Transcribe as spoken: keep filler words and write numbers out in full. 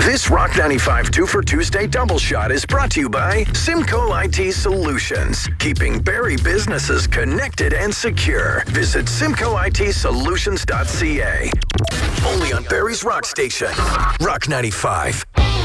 This Rock ninety-five two for Tuesday double shot is brought to you by Simco I T Solutions, keeping Barrie businesses connected and secure. Visit simco I T solutions dot c a. Only on Barrie's Rock Station, Rock ninety-five.